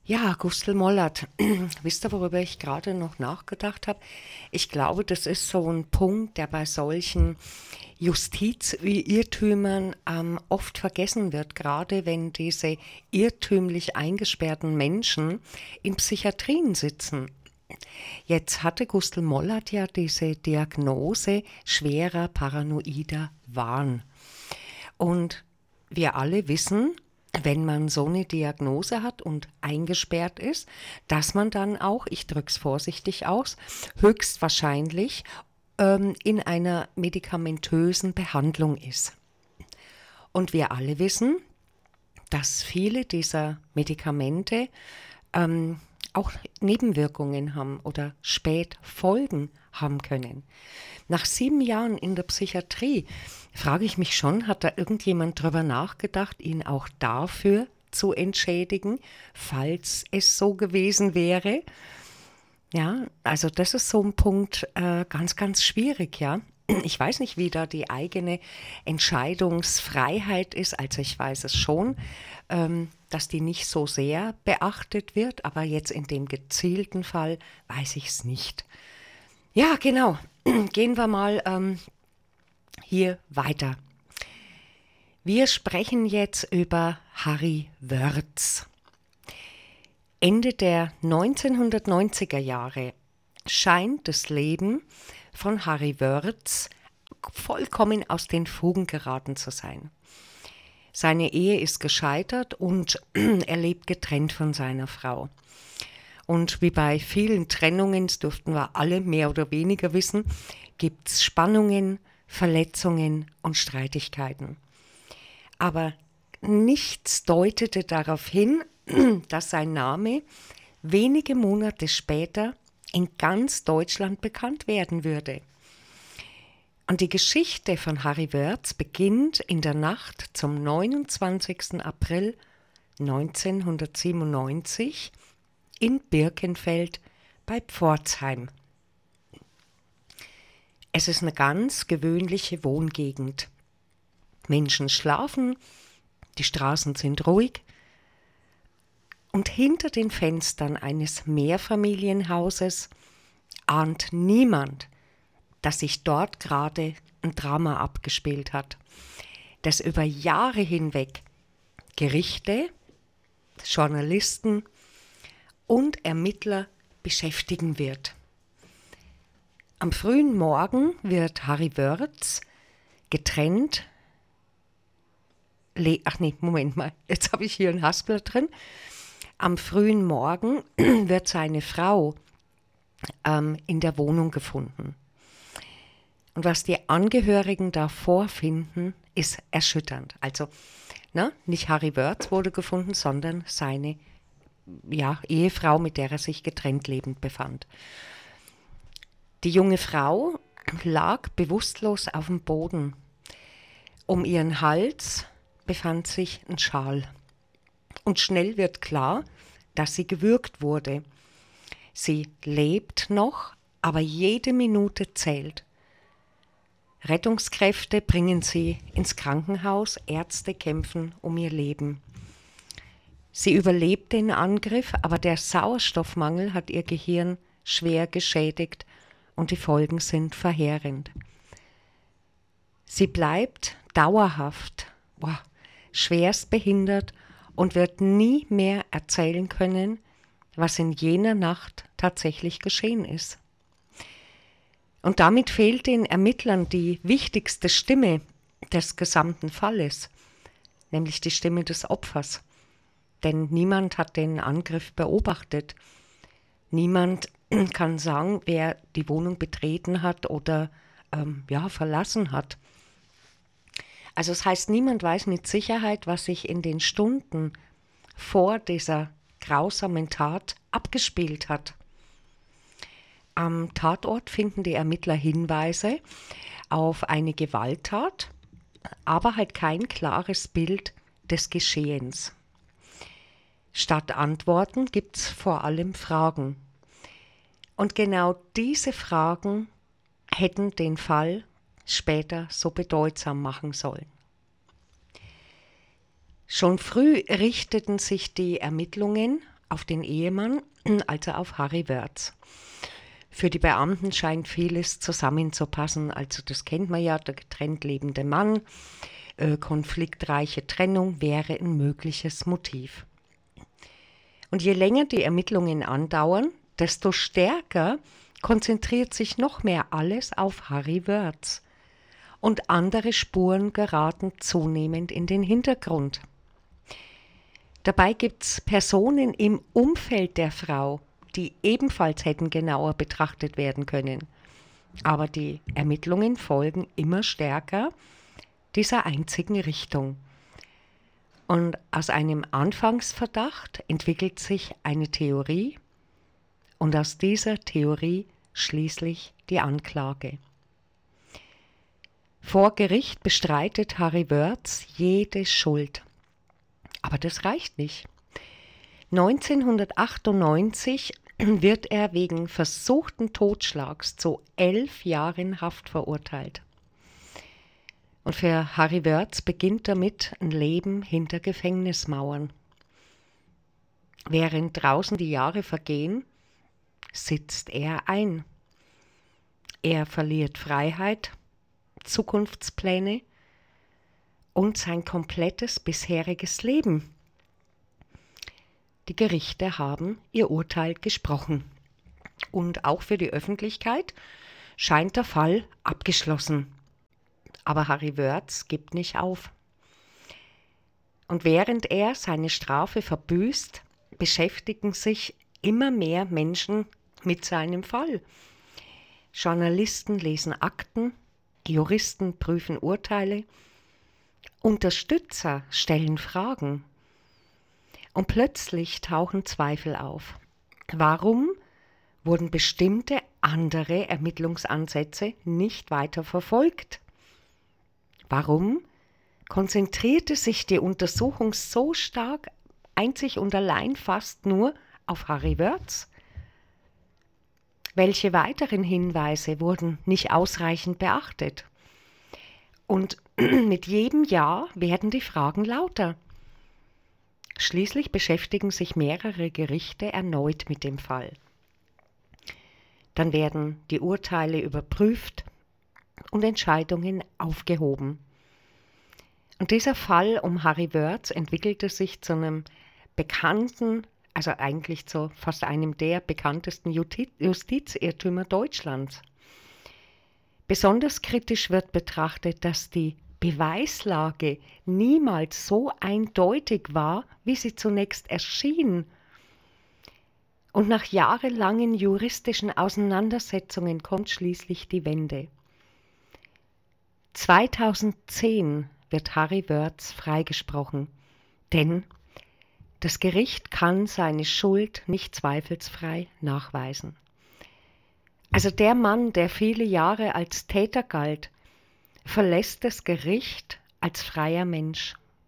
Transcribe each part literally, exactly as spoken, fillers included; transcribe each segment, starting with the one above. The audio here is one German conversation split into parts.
Ja, Gustl Mollert. Wisst ihr, worüber ich gerade noch nachgedacht habe? Ich glaube, das ist so ein Punkt, der bei solchen Justizirrtümern ähm, oft vergessen wird, gerade wenn diese irrtümlich eingesperrten Menschen in Psychiatrien sitzen. Jetzt hatte Gustl Mollert ja diese Diagnose schwerer paranoider Wahn. Und wir alle wissen, wenn man so eine Diagnose hat und eingesperrt ist, dass man dann auch, ich drücke es vorsichtig aus, höchstwahrscheinlich ähm, in einer medikamentösen Behandlung ist. Und wir alle wissen, dass viele dieser Medikamente ähm, auch Nebenwirkungen haben oder Spätfolgen haben können. Nach sieben Jahren in der Psychiatrie frage ich mich schon, hat da irgendjemand drüber nachgedacht, ihn auch dafür zu entschädigen, falls es so gewesen wäre? Ja, also das ist so ein Punkt, äh, ganz, ganz schwierig, ja. Ich weiß nicht, wie da die eigene Entscheidungsfreiheit ist. Also ich weiß es schon, ähm, dass die nicht so sehr beachtet wird, aber jetzt in dem gezielten Fall weiß ich es nicht. Ja, genau. Gehen wir mal ähm, hier weiter. Wir sprechen jetzt über Harry Wörth. Ende der neunzehnhundertneunziger Jahre scheint das Leben von Harry Wörth vollkommen aus den Fugen geraten zu sein. Seine Ehe ist gescheitert und er lebt getrennt von seiner Frau. Und wie bei vielen Trennungen, das dürften wir alle mehr oder weniger wissen, gibt es Spannungen, Verletzungen und Streitigkeiten. Aber nichts deutete darauf hin, dass sein Name wenige Monate später in ganz Deutschland bekannt werden würde. Und die Geschichte von Harry Wörth beginnt in der Nacht zum neunundzwanzigsten April neunzehnhundertsiebenundneunzig in Birkenfeld bei Pforzheim. Es ist eine ganz gewöhnliche Wohngegend. Menschen schlafen, die Straßen sind ruhig und hinter den Fenstern eines Mehrfamilienhauses ahnt niemand, dass sich dort gerade ein Drama abgespielt hat, das über Jahre hinweg Gerichte, Journalisten und Ermittler beschäftigen wird. Am frühen Morgen wird Harry Wörth getrennt. Le- Ach nee, Moment mal, jetzt habe ich hier ein Haspel drin. Am frühen Morgen wird seine Frau ähm, in der Wohnung gefunden. Und was die Angehörigen da vorfinden, ist erschütternd. Also, ne, nicht Harry Wörth wurde gefunden, sondern seine ja, Ehefrau, mit der er sich getrennt lebend befand. Die junge Frau lag bewusstlos auf dem Boden. Um ihren Hals befand sich ein Schal. Und schnell wird klar, dass sie gewürgt wurde. Sie lebt noch, aber jede Minute zählt. Rettungskräfte bringen sie ins Krankenhaus, Ärzte kämpfen um ihr Leben. Sie überlebt den Angriff, aber der Sauerstoffmangel hat ihr Gehirn schwer geschädigt und die Folgen sind verheerend. Sie bleibt dauerhaft, boah, schwerst behindert und wird nie mehr erzählen können, was in jener Nacht tatsächlich geschehen ist. Und damit fehlt den Ermittlern die wichtigste Stimme des gesamten Falles, nämlich die Stimme des Opfers. Denn niemand hat den Angriff beobachtet. Niemand kann sagen, wer die Wohnung betreten hat oder ähm, ja, verlassen hat. Also das heißt, niemand weiß mit Sicherheit, was sich in den Stunden vor dieser grausamen Tat abgespielt hat. Am Tatort finden die Ermittler Hinweise auf eine Gewalttat, aber halt kein klares Bild des Geschehens. Statt Antworten gibt es vor allem Fragen. Und genau diese Fragen hätten den Fall später so bedeutsam machen sollen. Schon früh richteten sich die Ermittlungen auf den Ehemann, also auf Harry Wörth. Für die Beamten scheint vieles zusammenzupassen. Also das kennt man ja, der getrennt lebende Mann, äh, konfliktreiche Trennung wäre ein mögliches Motiv. Und je länger die Ermittlungen andauern, desto stärker konzentriert sich noch mehr alles auf Harry Wörth. Und andere Spuren geraten zunehmend in den Hintergrund. Dabei gibt es Personen im Umfeld der Frau, die ebenfalls hätten genauer betrachtet werden können. Aber die Ermittlungen folgen immer stärker dieser einzigen Richtung. Und aus einem Anfangsverdacht entwickelt sich eine Theorie und aus dieser Theorie schließlich die Anklage. Vor Gericht bestreitet Harry Wörth jede Schuld. Aber das reicht nicht. neunzehnhundertachtundneunzig wird er wegen versuchten Totschlags zu elf Jahren Haft verurteilt. Und für Harry Wörth beginnt damit ein Leben hinter Gefängnismauern. Während draußen die Jahre vergehen, sitzt er ein. Er verliert Freiheit, Zukunftspläne und sein komplettes bisheriges Leben. Die Gerichte haben ihr Urteil gesprochen. Und auch für die Öffentlichkeit scheint der Fall abgeschlossen. Aber Harry Wörth gibt nicht auf. Und während er seine Strafe verbüßt, beschäftigen sich immer mehr Menschen mit seinem Fall. Journalisten lesen Akten, Juristen prüfen Urteile, Unterstützer stellen Fragen. Und plötzlich tauchen Zweifel auf. Warum wurden bestimmte andere Ermittlungsansätze nicht weiter verfolgt? Warum konzentrierte sich die Untersuchung so stark, einzig und allein fast nur auf Harry Wörth? Welche weiteren Hinweise wurden nicht ausreichend beachtet? Und mit jedem Jahr werden die Fragen lauter. Schließlich beschäftigen sich mehrere Gerichte erneut mit dem Fall. Dann werden die Urteile überprüft und Entscheidungen aufgehoben. Und dieser Fall um Harry Wörth entwickelte sich zu einem bekannten, also eigentlich zu fast einem der bekanntesten Justizirrtümer Deutschlands. Besonders kritisch wird betrachtet, dass die Beweislage niemals so eindeutig war, wie sie zunächst erschien. Und nach jahrelangen juristischen Auseinandersetzungen kommt schließlich die Wende. zweitausendzehn wird Harry Wörth freigesprochen, denn das Gericht kann seine Schuld nicht zweifelsfrei nachweisen. Also der Mann, der viele Jahre als Täter galt, verlässt das Gericht als freier Mensch.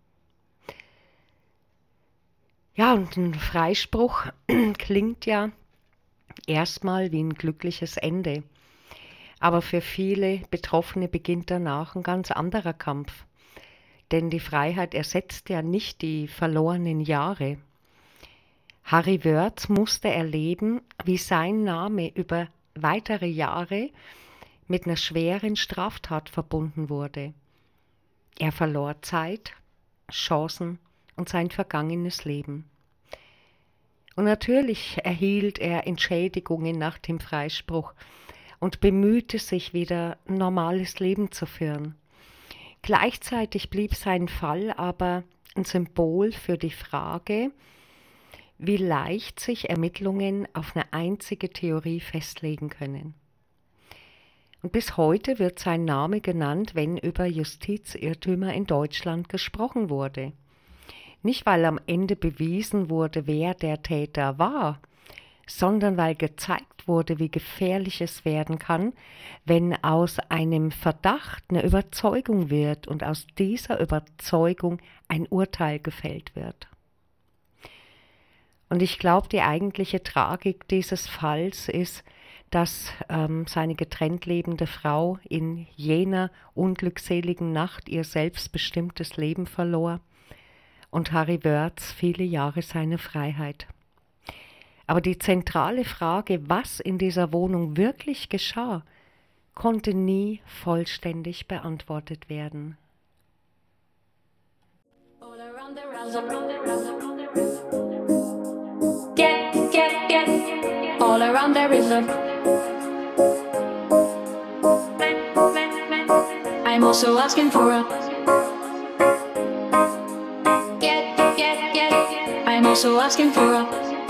Ja, und ein Freispruch klingt ja erstmal wie ein glückliches Ende. Aber für viele Betroffene beginnt danach ein ganz anderer Kampf. Denn die Freiheit ersetzt ja nicht die verlorenen Jahre. Harry Wörth musste erleben, wie sein Name über weitere Jahre mit einer schweren Straftat verbunden wurde. Er verlor Zeit, Chancen und sein vergangenes Leben. Und natürlich erhielt er Entschädigungen nach dem Freispruch und bemühte sich wieder, ein normales Leben zu führen. Gleichzeitig blieb sein Fall aber ein Symbol für die Frage, wie leicht sich Ermittlungen auf eine einzige Theorie festlegen können. Und bis heute wird sein Name genannt, wenn über Justizirrtümer in Deutschland gesprochen wurde. Nicht, weil am Ende bewiesen wurde, wer der Täter war, sondern weil gezeigt wurde, wie gefährlich es werden kann, wenn aus einem Verdacht eine Überzeugung wird und aus dieser Überzeugung ein Urteil gefällt wird. Und ich glaube, die eigentliche Tragik dieses Falls ist, dass ähm, seine getrennt lebende Frau in jener unglückseligen Nacht ihr selbstbestimmtes Leben verlor und Harry Wörth viele Jahre seine Freiheit. Aber die zentrale Frage, was in dieser Wohnung wirklich geschah, konnte nie vollständig beantwortet werden. Get, get, get, all around there is a I'm also asking for a Get, get, get, I'm also asking for a